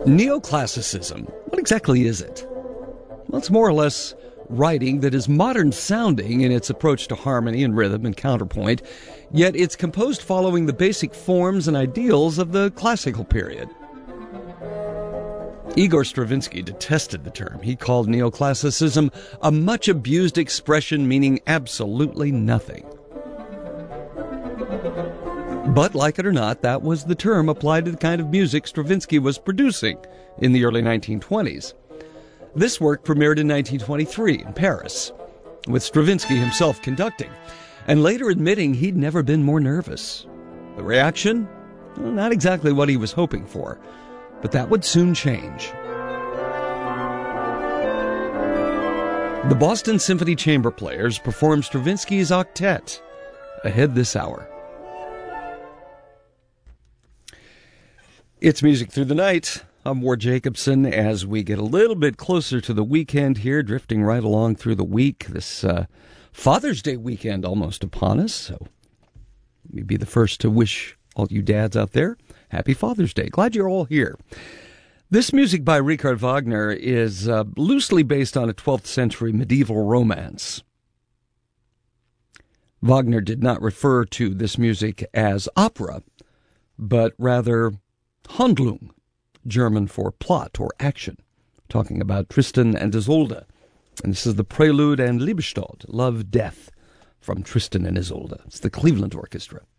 Neoclassicism, what exactly is it? Well, it's more or less writing that is modern-sounding in its approach to harmony and rhythm and counterpoint, yet it's composed following the basic forms and ideals of the classical period. Igor Stravinsky detested the term. He called neoclassicism a much-abused expression meaning absolutely nothing. But, like it or not, that was the term applied to the kind of music Stravinsky was producing in the early 1920s. This work premiered in 1923 in Paris, with Stravinsky himself conducting, and later admitting he'd never been more nervous. The reaction? Well, not exactly what he was hoping for, but that would soon change. The Boston Symphony Chamber Players performed Stravinsky's Octet, ahead this hour. It's Music Through the Night. I'm Ward Jacobson as we get a little bit closer to the weekend here, drifting right along through the week. This Father's Day weekend almost upon us, so let me be the first to wish all you dads out there happy Father's Day. Glad you're all here. This music by Richard Wagner is loosely based on a 12th century medieval romance. Wagner did not refer to this music as opera, but rather Handlung, German for plot or action, talking about Tristan and Isolde. And this is the Prelude and Liebestod, Love, Death, from Tristan and Isolde. It's the Cleveland Orchestra.